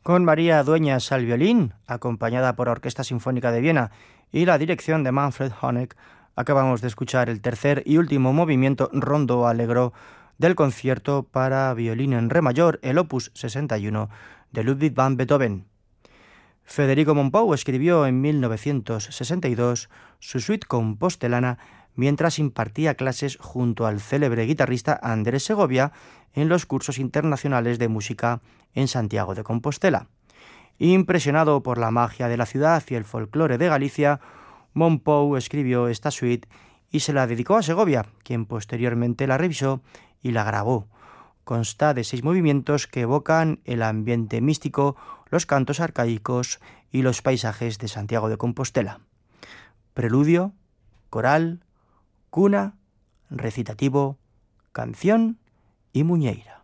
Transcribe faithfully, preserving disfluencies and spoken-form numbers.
Con María Dueñas al violín, acompañada por la Orquesta Sinfónica de Viena y la dirección de Manfred Honeck, acabamos de escuchar el tercer y último movimiento rondo allegro del concierto para violín en re mayor, el opus sesenta y uno de Ludwig van Beethoven. Federico Mompou escribió en mil novecientos sesenta y dos su suite compostelana mientras impartía clases junto al célebre guitarrista Andrés Segovia en los cursos internacionales de música en Santiago de Compostela. Impresionado por la magia de la ciudad y el folclore de Galicia, Mompou escribió esta suite y se la dedicó a Segovia, quien posteriormente la revisó y la grabó. Consta de seis movimientos que evocan el ambiente místico, los cantos arcaicos y los paisajes de Santiago de Compostela. Preludio, coral, cuna, recitativo, canción y muñeira.